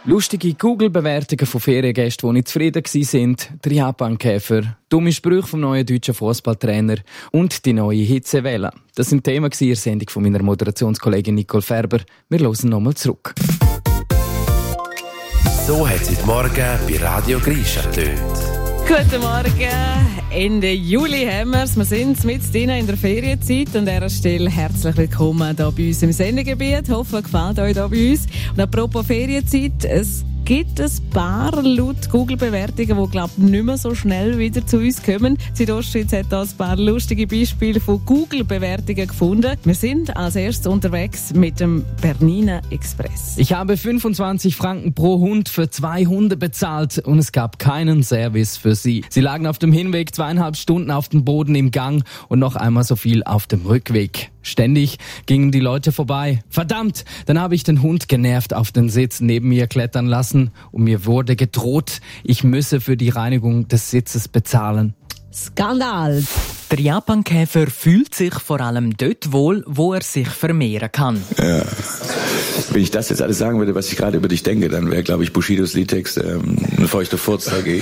Lustige Google-Bewertungen von Feriengästen, die nicht zufrieden waren, der Japan-Käfer, dumme Sprüche vom neuen deutschen Fußballtrainer und die neue Hitzewelle. Das sind Themen in der Sendung von meiner Moderationskollegin Nicole Ferber. Wir hören nochmal zurück. So hat es heute Morgen bei Radio Grisha getönt. Guten Morgen. Ende Juli haben wir es. Wir sind mitten in der Ferienzeit. An dieser Stelle herzlich willkommen hier bei uns im Sendegebiet. Hoffe, gefällt euch hier bei uns. Und apropos Ferienzeit, es gibt ein paar laut Google-Bewertungen, die, glaube ich, nicht mehr so schnell wieder zu uns kommen. Südostschweiz hat da ein paar lustige Beispiele von Google-Bewertungen gefunden. Wir sind als erstes unterwegs mit dem Bernina Express. Ich habe 25 Franken pro Hund für 2 Hunde bezahlt und es gab keinen Service für sie. Sie lagen auf dem Hinweg 2,5 Stunden auf dem Boden im Gang und noch einmal so viel auf dem Rückweg. Ständig gingen die Leute vorbei. Verdammt! Dann habe ich den Hund genervt auf den Sitz neben mir klettern lassen und mir wurde gedroht, ich müsse für die Reinigung des Sitzes bezahlen. Skandal! Der Japankäfer fühlt sich vor allem dort wohl, wo er sich vermehren kann. Ja. Wenn ich das jetzt alles sagen würde, was ich gerade über dich denke, dann wäre, glaube ich, Bushidos Liedtext ein feuchter Furz dagegen.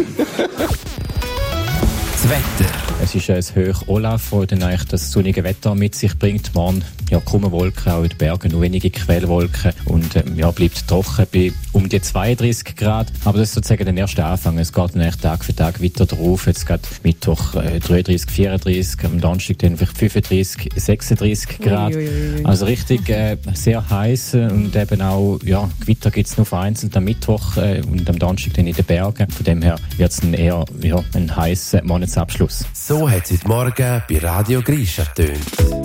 Das Wetter. Es ist ein Hoch Olaf, das dann eigentlich das sonnige Wetter mit sich bringt. Morgen kaum Wolken, auch in den Bergen nur wenige Quellwolken und bleibt trocken bei um die 32 Grad. Aber das ist sozusagen der erste Anfang. Es geht dann echt Tag für Tag weiter drauf. Jetzt geht Mittwoch 33, 34, am Donnerstag dann vielleicht 35, 36 Grad. Also richtig sehr heiß und eben auch Gewitter gibt es nur vereinzelt am Mittwoch und am Donnerstag dann in den Bergen. Von dem her wird es dann eher ein heißer Monatsabschluss. So hat es heute Morgen bei Radio Grisha getönt.